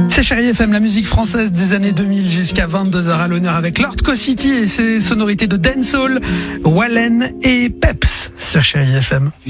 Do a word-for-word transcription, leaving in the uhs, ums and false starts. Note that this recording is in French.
C'est Chérie F M, la musique française des années deux mille jusqu'à vingt-deux heures à l'honneur avec Lord Co-City et ses sonorités de dancehall, Wallen et Peps sur Chérie F M.